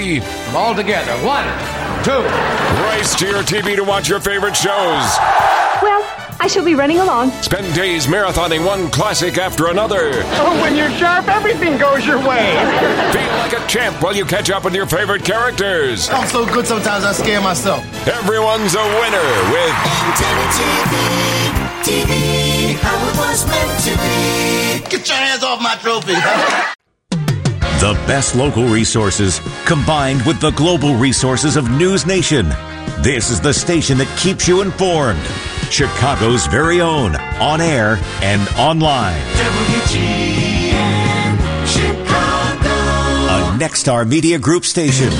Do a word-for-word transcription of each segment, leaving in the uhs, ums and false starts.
ready? All together. One, two. Race to your T V to watch your favorite shows. Well, I shall be running along. Spend days marathoning one classic after another. Oh, when you're sharp, everything goes your way. Feel like a champ while you catch up with your favorite characters. I'm so good sometimes I scare myself. Everyone's a winner with Antenna T V. T V, how it was meant to be. Get your hands off my trophy. The best local resources combined with the global resources of News Nation. This is the station that keeps you informed. Chicago's very own, on air and online. W G N Chicago. A Nexstar Media Group station.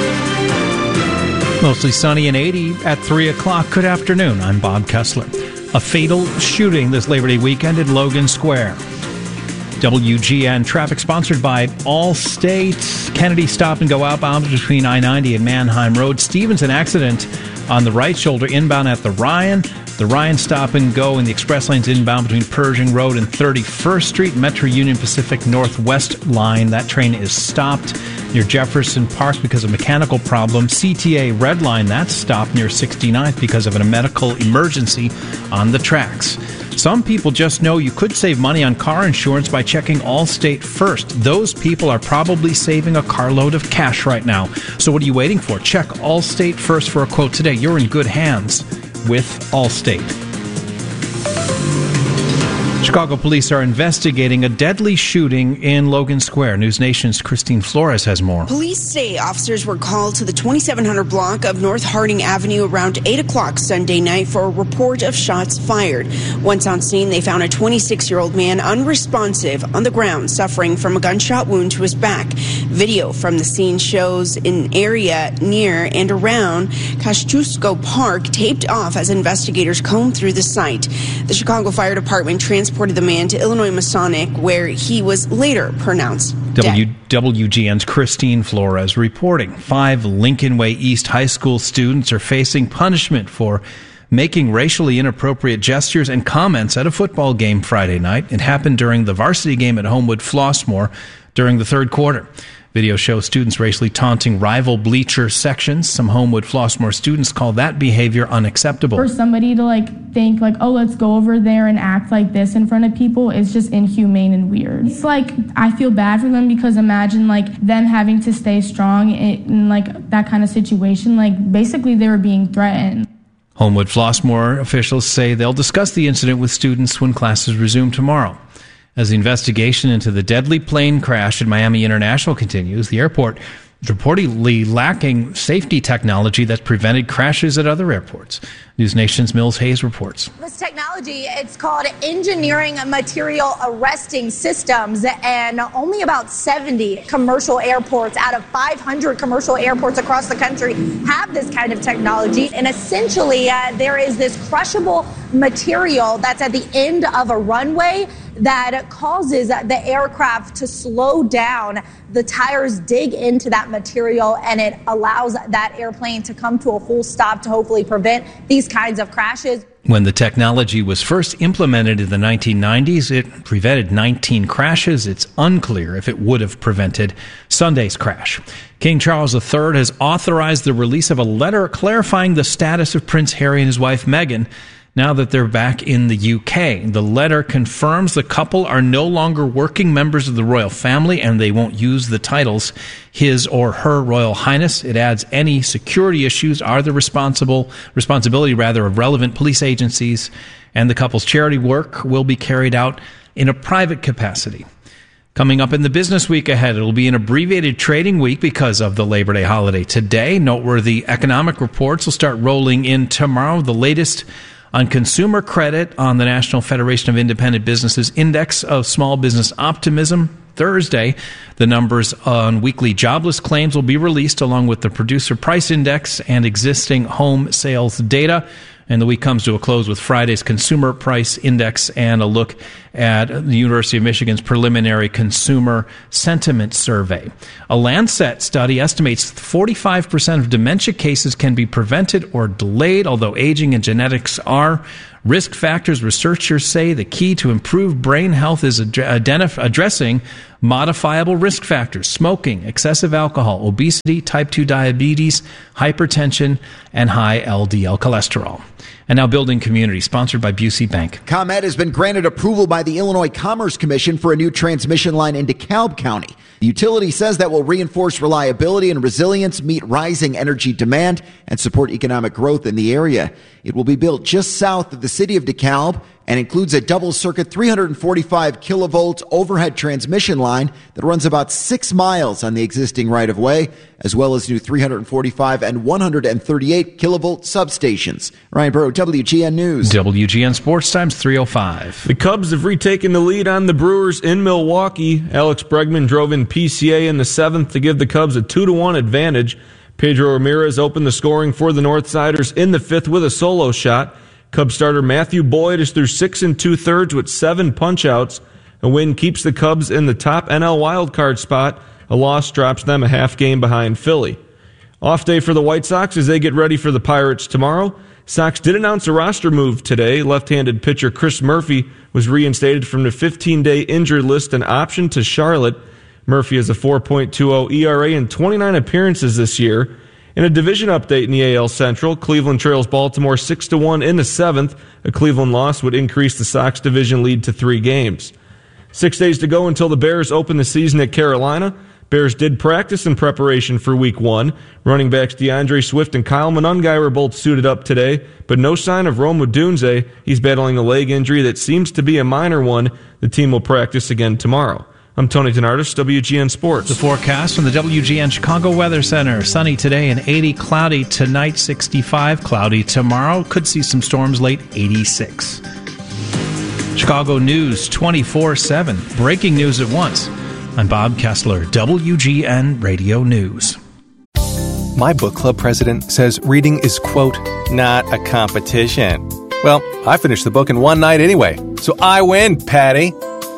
Mostly sunny and eighty at three o'clock. Good afternoon. I'm Bob Kessler. A fatal shooting this Labor Day weekend in Logan Square. W G N traffic sponsored by Allstate. Kennedy stop and go outbound between I ninety and Manheim Road. Stevens, an accident on the right shoulder inbound at the Ryan. The Ryan stop and go in the express lanes inbound between Pershing Road and thirty-first Street. Metro Union Pacific Northwest line. That train is stopped near Jefferson Park because of mechanical problem. C T A Red Line, that's stopped near sixty-ninth because of a medical emergency on the tracks. Some people just know you could save money on car insurance by checking Allstate first. Those people are probably saving a carload of cash right now. So what are you waiting for? Check Allstate first for a quote today. You're in good hands with Allstate. Chicago police are investigating a deadly shooting in Logan Square. News Nation's Christine Flores has more. Police say officers were called to the twenty-seven hundred block of North Harding Avenue around eight o'clock Sunday night for a report of shots fired. Once on scene, they found a twenty-six-year-old man unresponsive on the ground, suffering from a gunshot wound to his back. Video from the scene shows an area near and around Kosciuszko Park taped off as investigators combed through the site. The Chicago Fire Department transported the man to Illinois Masonic, where he was later pronounced W- dead. W G N's Christine Flores reporting. Five Lincoln Way East High School students are facing punishment for making racially inappropriate gestures and comments at a football game Friday night. It happened during the varsity game at Homewood Flossmoor during the third quarter. Video shows students racially taunting rival bleacher sections. Some Homewood Flossmoor students call that behavior unacceptable. For somebody to like think like, oh, let's go over there and act like this in front of people is just inhumane and weird. It's like, I feel bad for them because imagine like them having to stay strong in, in like that kind of situation. Like basically they were being threatened. Homewood Flossmoor officials say they'll discuss the incident with students when classes resume tomorrow. As the investigation into the deadly plane crash at Miami International continues, the airport is reportedly lacking safety technology that's prevented crashes at other airports. News Nation's Mills Hayes reports. This technology, it's called Engineering Material Arresting Systems, and only about seventy commercial airports out of five hundred commercial airports across the country have this kind of technology. And essentially, uh, there is this crushable material that's at the end of a runway that causes the aircraft to slow down. The tires dig into that material and it allows that airplane to come to a full stop to hopefully prevent these kinds of crashes. When the technology was first implemented in the nineteen nineties, it prevented nineteen crashes. It's unclear if it would have prevented Sunday's crash. King Charles the Third has authorized the release of a letter clarifying the status of Prince Harry and his wife Meghan now that they're back in the U K. The letter confirms the couple are no longer working members of the royal family and they won't use the titles His or Her Royal Highness. It adds any security issues are the responsible responsibility rather of relevant police agencies, and the couple's charity work will be carried out in a private capacity. Coming up in the business week ahead, it will be an abbreviated trading week because of the Labor Day holiday today. Noteworthy economic reports will start rolling in tomorrow. The latest on consumer credit on the National Federation of Independent Businesses Index of Small Business Optimism. Thursday, the numbers on weekly jobless claims will be released along with the Producer Price Index and existing home sales data. And the week comes to a close with Friday's Consumer Price Index and a look at the University of Michigan's preliminary consumer sentiment survey. A Lancet study estimates forty-five percent of dementia cases can be prevented or delayed, although aging and genetics are Risk factors, researchers say the key to improved brain health is ad- identif- addressing modifiable risk factors: smoking, excessive alcohol, obesity, type two diabetes, hypertension, and high L D L cholesterol. And now Building Community, sponsored by Busey Bank. ComEd has been granted approval by the Illinois Commerce Commission for a new transmission line in DeKalb County. The utility says that will reinforce reliability and resilience, meet rising energy demand, and support economic growth in the area. It will be built just south of the city of DeKalb and includes a double-circuit three hundred forty-five kilovolt overhead transmission line that runs about six miles on the existing right-of-way, as well as new three hundred forty-five and one hundred thirty-eight kilovolt substations. Ryan Burrow, W G N News. W G N Sports Times three oh five. The Cubs have retaken the lead on the Brewers in Milwaukee. Alex Bregman drove in P C A in the seventh to give the Cubs a two to one advantage. Pedro Ramirez opened the scoring for the Northsiders in the fifth with a solo shot. Cubs starter Matthew Boyd is through six and two-thirds with seven punch-outs. A win keeps the Cubs in the top N L wildcard spot. A loss drops them a half game behind Philly. Off day for the White Sox as they get ready for the Pirates tomorrow. Sox did announce a roster move today. Left-handed pitcher Chris Murphy was reinstated from the fifteen-day injured list and optioned to Charlotte. Murphy has a four point two oh E R A in twenty-nine appearances this year. In a division update in the A L Central, Cleveland trails Baltimore six to one in the seventh. A Cleveland loss would increase the Sox division lead to three games. Six days to go until the Bears open the season at Carolina. Bears did practice in preparation for week one. Running backs DeAndre Swift and Kyle Monangai were both suited up today, but no sign of Rome Odunze. He's battling a leg injury that seems to be a minor one. The team will practice again tomorrow. I'm Tony Donardis, W G N Sports. The forecast from the W G N Chicago Weather Center. Sunny today and eighty, cloudy tonight, sixty-five, cloudy tomorrow. Could see some storms late, eighty-six. Chicago News twenty-four seven. Breaking news at once. I'm Bob Kessler, W G N Radio News. My book club president says reading is, quote, not a competition. Well, I finished the book in one night anyway, so I win, Patty.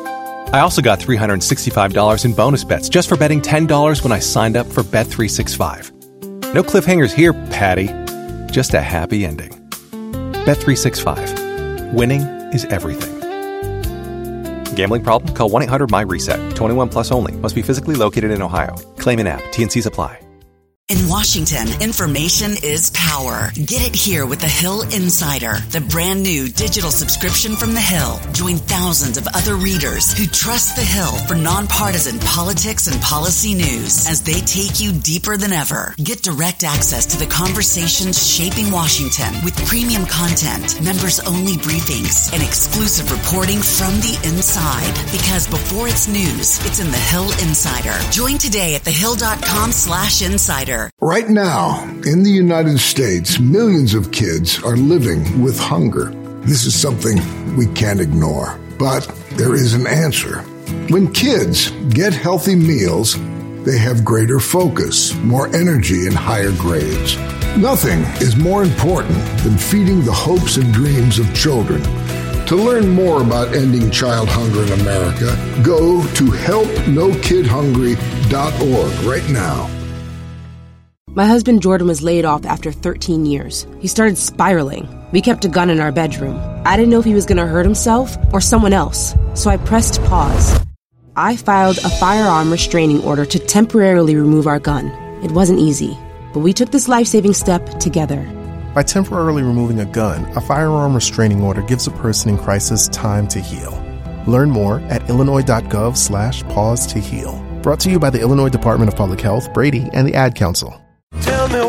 I also got three hundred sixty-five dollars in bonus bets just for betting ten dollars when I signed up for Bet three sixty-five. No cliffhangers here, Patty. Just a happy ending. Bet three sixty-five. Winning is everything. Gambling problem? Call one eight hundred my reset. twenty-one plus only. Must be physically located in Ohio. Claim in app. T N Cs apply. In Washington, information is power. Get it here with The Hill Insider, the brand new digital subscription from The Hill. Join thousands of other readers who trust The Hill for nonpartisan politics and policy news as they take you deeper than ever. Get direct access to the conversations shaping Washington with premium content, members-only briefings, and exclusive reporting from the inside. Because before it's news, it's in The Hill Insider. Join today at thehill.com slash insider. Right now, in the United States, millions of kids are living with hunger. This is something we can't ignore, but there is an answer. When kids get healthy meals, they have greater focus, more energy, and higher grades. Nothing is more important than feeding the hopes and dreams of children. To learn more about ending child hunger in America, go to help no kid hungry dot org right now. My husband Jordan was laid off after thirteen years. He started spiraling. We kept a gun in our bedroom. I didn't know if he was going to hurt himself or someone else, so I pressed pause. I filed a firearm restraining order to temporarily remove our gun. It wasn't easy, but we took this life-saving step together. By temporarily removing a gun, a firearm restraining order gives a person in crisis time to heal. Learn more at illinois.gov slash pause to heal. Brought to you by the Illinois Department of Public Health, Brady, and the Ad Council.